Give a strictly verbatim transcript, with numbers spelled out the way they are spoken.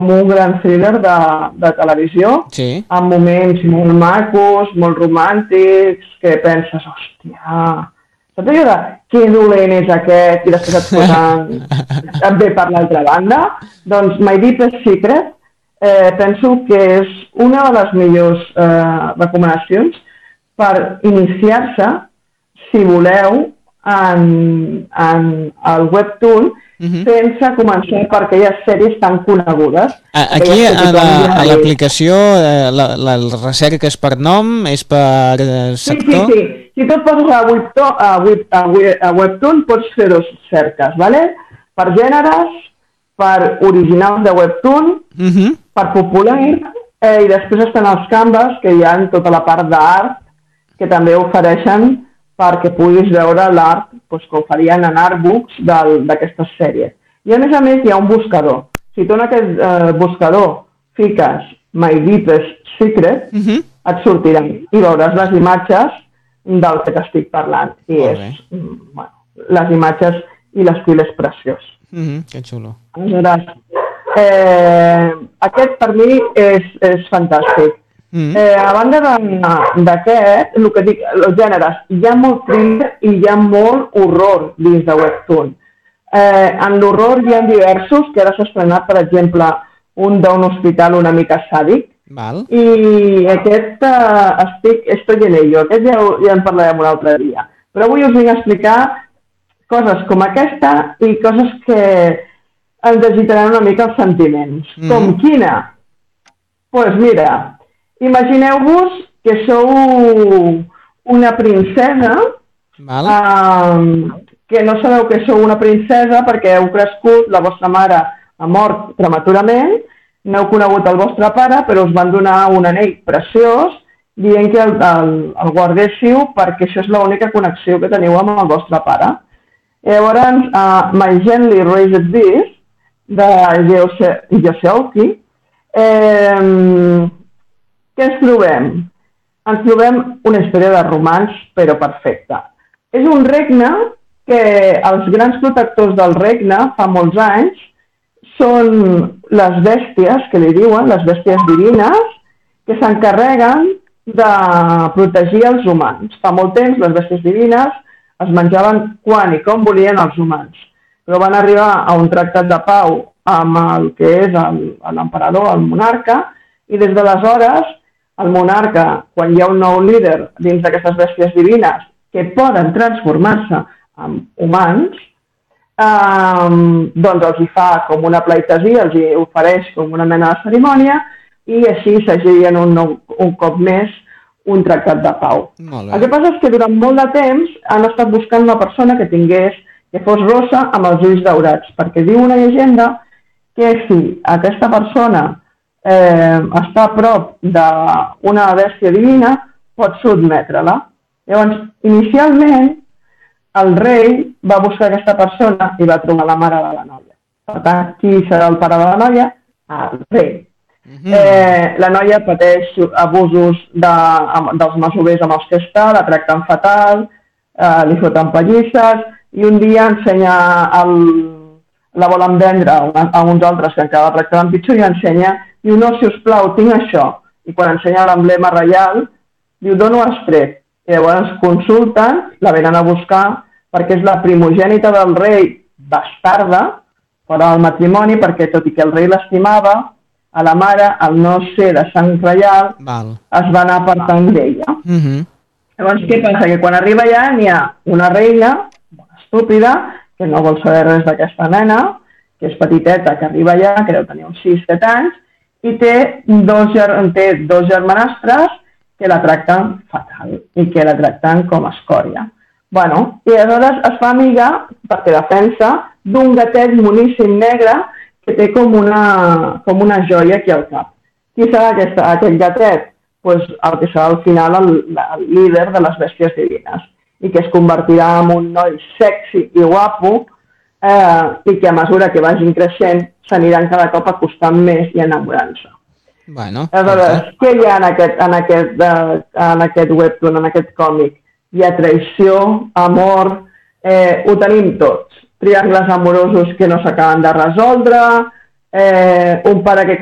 un gran thriller de, de televisió, sí. amb moments molt macos, molt romàntics, que penses, hòstia, saps allò de que dolent és aquest i després et posen també per l'altra banda? Doncs My Deepest Secret eh, penso que és una de les millors eh, recomanacions per iniciar-se, si voleu, en, en el webtoon, uh-huh. sense començar per aquelles sèries tan conegudes. Aquí, a l'aplicació, la, la, la recerca és per nom, és per sector? Sí, sí, sí. Si tu et poses a Webtoon, a, Web, a, Web, a Webtoon pots fer dos cerques, ¿vale? Per gèneres, per originals de Webtoon, uh-huh. per popular, eh, i després estan els canvas, que hi ha tota la part d'art, que també ofereixen perquè puguis veure l'art doncs, que oferien en artbooks d'aquestes sèries. I a més a més hi ha un buscador. Si tu en aquest eh, buscador fiques My Deepest Secret, uh-huh. et sortiran i veuràs les imatges del que t'estic parlant. I és, bueno, les imatges i l'estil és preciós. Uh-huh. Que xulo. Aleshores, eh, aquest per mi és, és fantàstic. Mm. Eh, a banda d'aquest, el que dic, els gèneres, hi ha molt thriller i hi ha molt horror dins de Webtoon. Eh, en l'horror hi ha diversos, que ara s'ha estrenat, per exemple, un d'un hospital una mica sàdic, Val. i aquest eh, estic, estoy en ello, aquest ja, ja en parlarem un altre dia. Però avui us vinc a explicar coses com aquesta i coses que ens agitaran una mica els sentiments. Mm. Com quina? Doncs pues mira, imagineu-vos que sou una princesa, um, que no sabeu que sou una princesa perquè heu crescut, la vostra mare ha mort prematurament, no heu conegut el vostre pare, però us van donar un anell preciós dient que el, el, el guardéssiu perquè això és l'única connexió que teniu amb el vostre pare. Llavors, uh, My Gently Raised Beast, de Yoseoki, eh, què ens trobem? Ens trobem una història de romanç, però perfecta. És un regne que els grans protectors del regne, fa molts anys, són les bèsties, que li diuen, les bèsties divines, que s'encarreguen de protegir els humans. Fa molt temps, les bèsties divines es menjaven quan i com volien els humans. Però van arribar a un tractat de pau amb el que és l'emperador, el monarca, i des d'aleshores el monarca, quan hi ha un nou líder dins d'aquestes bèsties divines que poden transformar-se en humans, eh, doncs els hi fa com una pleitesia, els hi ofereix com una mena de cerimònia i així s'agilien un, un cop més un tractat de pau. El que passa és que durant molt de temps han estat buscant una persona que tingués, que fos rossa amb els ulls daurats, perquè diu una llegenda que si aquesta persona Eh, està a prop d'una bèstia divina, pot sotmetre-la. Llavors, inicialment, el rei va buscar aquesta persona i va trobar la mare de la noia. Per tant, qui serà el pare de la noia? El rei. Mm-hmm. eh, la noia pateix abusos de, dels masovers amb els que està, la tracten fatal, eh, li foten pallisses, i un dia ensenya el, la volen vendre a uns altres que encara la tractaven pitjor i ensenya. Diu, no, sisplau, tinc això. I quan ensenya l'emblema reial, diu, d'on ho has tret? I llavors consulten, la venen a buscar, perquè és la primogènita del rei bastarda, fora del matrimoni, perquè tot i que el rei l'estimava, a la mare, al no ser de sang reial, Val. es va anar apartant d'ella. Mm-hmm. Llavors, què passa? Que quan arriba allà n'hi ha una reina, estúpida, que no vol saber res d'aquesta nena, que és petiteta, que arriba allà, que deu tenir uns sis set anys, i té dos, té dos germanastres que la tracten fatal i que la tracten com a escòria. Bueno, i aleshores es fa amiga, perquè defensa, d'un gatet moníssim negre que té com una, com una joia aquí al cap. Qui serà aquesta, aquest gatet? Pues el que serà al final el, el líder de les bèsties divines i que es convertirà en un noi sexy i guapo eh, i que a mesura que vagin creixent s'aniran cada cop acostant més i enamorant-se. Bueno, aleshores, okay. Què hi ha en aquest, en, aquest, uh, en aquest webtoon, en aquest còmic? Hi ha traïció, amor, eh, ho tenim tots. Triangles amorosos que no s'acaben de resoldre, eh, un pare que